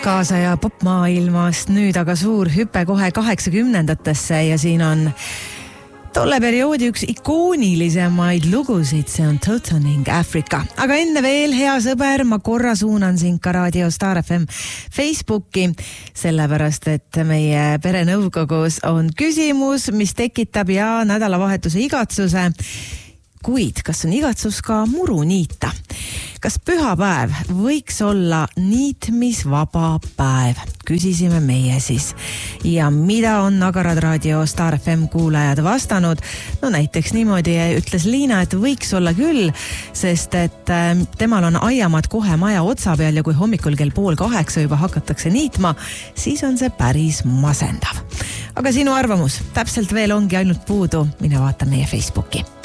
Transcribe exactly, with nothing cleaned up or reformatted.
kaasa ja popmaailmast nüüd aga suur hüpe kohe kaheksakümnendatesse ja siin on tolle perioodi üks ikoonilisemaid lugusid, see on Totoning Africa. Aga enne veel, hea sõber, ma korra suunan sind ka Raadio Star F M Facebooki, sellepärast et meie perenõukogus on küsimus, mis tekitab ja nädalavahetuse igatsuse. Kuid kas on igatsus ka muru niita? Kas pühapäev võiks olla niitmisvaba päev? Küsisime meie siis. Ja mida on Agarad Raadio Star F M kuulajad vastanud? No näiteks niimoodi ütles Liina, et võiks olla küll, sest et temal on aiamad kohe maja otsa peal ja kui hommikul kell pool kaheksa juba hakatakse niitma, siis on see päris masendav. Aga sinu arvamus täpselt veel ongi ainult puudu. Mine vaata meie Facebooki.